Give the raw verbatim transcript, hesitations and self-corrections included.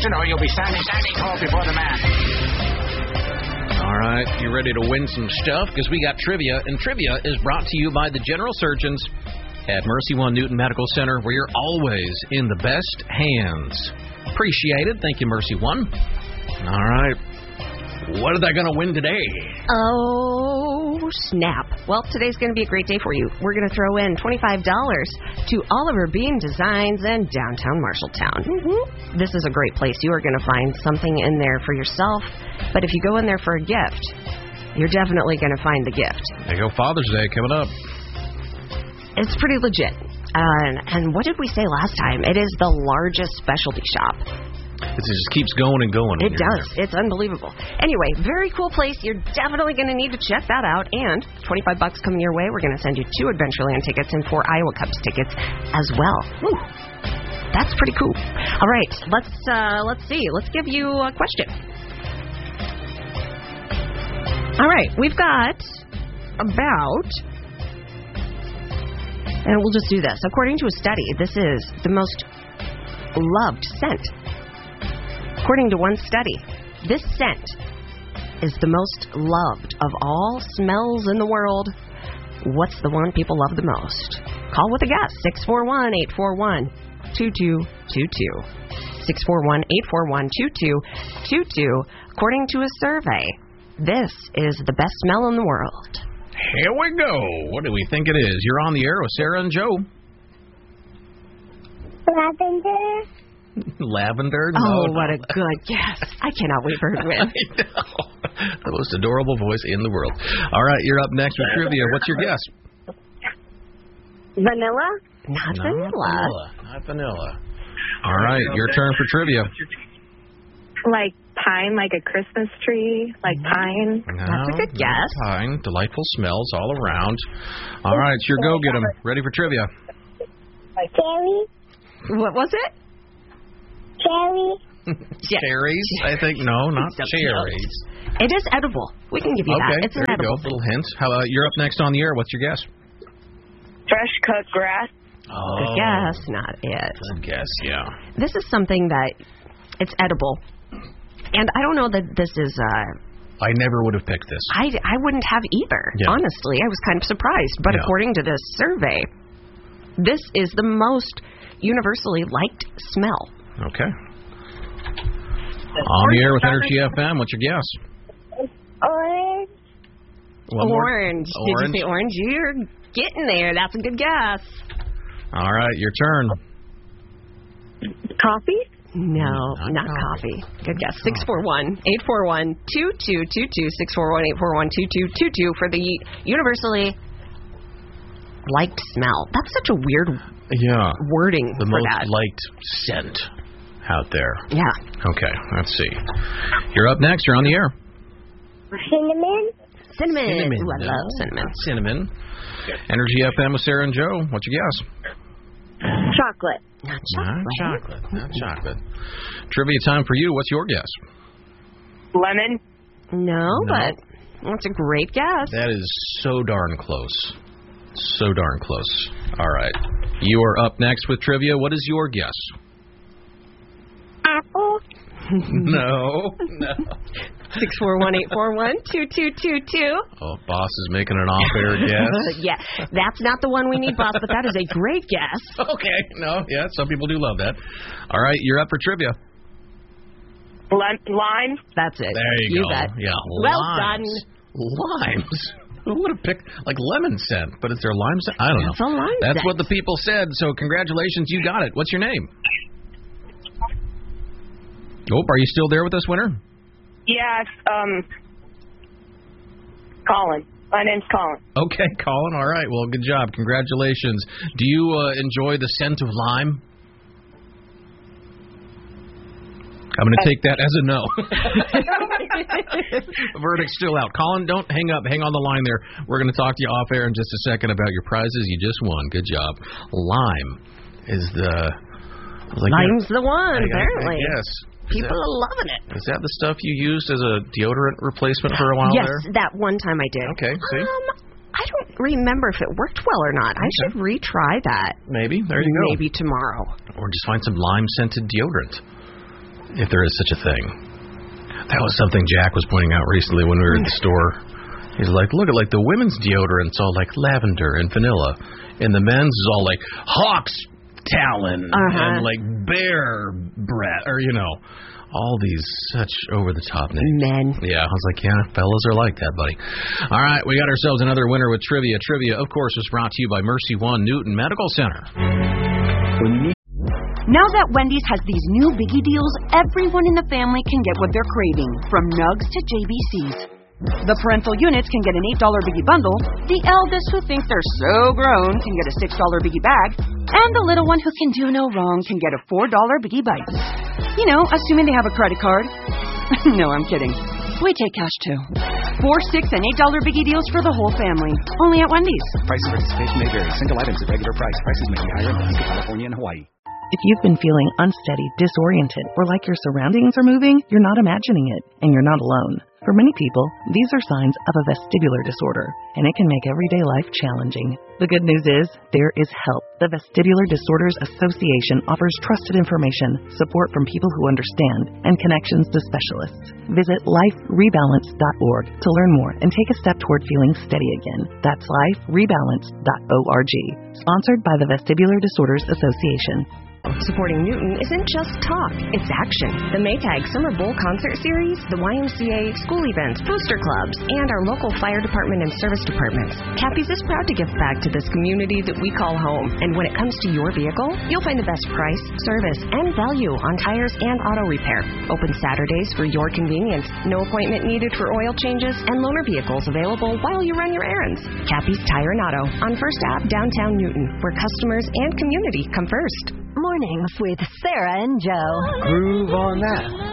question, or you'll be standing, standing cold before the man. All right, you ready to win some stuff? Because we got trivia, and trivia is brought to you by the general surgeons at Mercy One Newton Medical Center, where you're always in the best hands. Appreciate it. Thank you, Mercy One. All right. What are they going to win today? Oh, snap. Well, today's going to be a great day for you. We're going to throw in twenty-five dollars to Oliver Beam Designs in downtown Marshalltown. Mm-hmm. This is a great place. You are going to find something in there for yourself. But if you go in there for a gift, you're definitely going to find the gift. There you go. Father's Day coming up. It's pretty legit. Uh, and what did we say last time? It is the largest specialty shop. It just keeps going and going. It does. There. It's unbelievable. Anyway, very cool place. You're definitely going to need to check that out. And twenty-five bucks coming your way. We're going to send you two Adventureland tickets and four Iowa Cubs tickets as well. Woo. That's pretty cool. All right, let's uh, let's see. Let's give you a question. All right, we've got about, and we'll just do this. According to a study, this is the most loved scent. According to one study, this scent is the most loved of all smells in the world. What's the one people love the most? Call with a guess. six four one, eight four one, two two two two. six four one, eight four one, two two two two. According to a survey, this is the best smell in the world. Here we go. What do we think it is? You're on the air with Sarah and Joe. Lavender. Lavender? Oh, no, what no. a good guess. I cannot wait for her to win. I know. The most adorable voice in the world. All right, you're up next with trivia. What's your guess? Vanilla? Not, Not vanilla. vanilla. Not vanilla. All right, your turn for trivia. Like pine, like a Christmas tree, like pine. No, That's a good guess. Pine, delightful smells all around. All right, it's your go get 'em. Ready for trivia? Cherry? What was it? Cherry? Cherries, I think. No, not cherries. It is edible. We can give you Okay, that. It's there an you edible. go. Little hint. How about you're up next on the air? What's your guess? Fresh cut grass? Oh, Good guess, not it. Good guess, yeah. This is something that it's edible. And I don't know that this is, uh, I never would have picked this. I, I wouldn't have either, Yeah. honestly. I was kind of surprised. But Yeah. according to this survey, this is the most universally liked smell. Okay. On the air with Energy F M, what's your guess? Orange? One more. Orange. Did Orange. you say orange? You're getting there. That's a good guess. All right, your turn. Coffee? No, Not not coffee. coffee. Good guess. six four one, eight four one, two two two two. six four one, eight four one, two two two two for the universally liked smell. That's such a weird Yeah. wording The for most that. liked scent out there. Yeah. Okay, let's see. You're up next. You're on the air. Cinnamon? Cinnamon. Cinnamon. Ooh, I No, love cinnamon. not cinnamon. Energy F M with Sarah and Joe. What's your guess? Chocolate. Not Not chocolate. chocolate. Not chocolate. Trivia time for you. What's your guess? Lemon? No, No. but that's a great guess. That is so darn close. So darn close. All right. You are up next with trivia. What is your guess? Apple? No. No. six four one, eight four one, two two two two. Oh, boss is making an off-air guess. Yeah, that's not the one we need, boss, but that is a great guess. Okay. No, yeah, some people do love that. All right, you're up for trivia. Lime? That's it. There you, you go. bet. Yeah. Well limes. Limes. Who would have picked like lemon scent? But it's their lime scent? I don't know. It's a lime That's scent. what the people said. So congratulations, you got it. What's your name? Oh, are you still there with us, Winter? Yes, um, Colin. My name's Colin. Okay, Colin. All right. Well, good job. Congratulations. Do you uh, enjoy the scent of lime? I'm going to take that as a no. Verdict's still out. Colin, don't hang up. Hang on the line there. We're going to talk to you off air in just a second about your prizes you just won. Good job. Lime is the... Like, Lime's the one, I, apparently. Yes. People are loving it. Is that the stuff you used as a deodorant replacement for a while yes, there? that one time I did. Okay, see? Um, I don't remember if it worked well or not. I should retry that. Maybe. There you go. Maybe tomorrow. Or just find some lime-scented deodorant. if there is such a thing. That was something Jack was pointing out recently when we were at the store. He's like, look at like the women's deodorant's all like lavender and vanilla, and the men's is all like hawk's talon uh-huh. and like bear breath, or you know, all these such over the top names. Men. Yeah, I was like, yeah, fellas are like that, buddy. All right, we got ourselves another winner with trivia. Trivia, of course, was brought to you by Mercy One Newton Medical Center. Now that Wendy's has these new biggie deals, everyone in the family can get what they're craving, from nugs to J B Cs. The parental units can get an eight dollar biggie bundle, the eldest who thinks they're so grown can get a six dollar biggie bag, and the little one who can do no wrong can get a four dollar biggie bite. You know, assuming they have a credit card. No, I'm kidding. We take cash too. Four, six, and eight dollar biggie deals for the whole family. Only at Wendy's. Price and participation may vary. Single items at regular price. Prices may be higher in Alaska, California, and Hawaii. If you've been feeling unsteady, disoriented, or like your surroundings are moving, you're not imagining it, and you're not alone. For many people, these are signs of a vestibular disorder, and it can make everyday life challenging. The good news is, there is help. The Vestibular Disorders Association offers trusted information, support from people who understand, and connections to specialists. Visit life rebalance dot org to learn more and take a step toward feeling steady again. That's life rebalance dot org. Sponsored by the Vestibular Disorders Association. Supporting Newton isn't just talk, it's action. The Maytag Summer Bowl Concert Series, the Y M C A, school events, booster clubs, and our local fire department and service departments. Cappy's is proud to give back to this community that we call home. And when it comes to your vehicle, you'll find the best price, service, and value on tires and auto repair. Open Saturdays for your convenience. No appointment needed for oil changes, and loaner vehicles available while you run your errands. Cappy's Tire and Auto on First Ave, downtown Newton, where customers and community come first. Mornings with Sarah and Joe. Groove on that.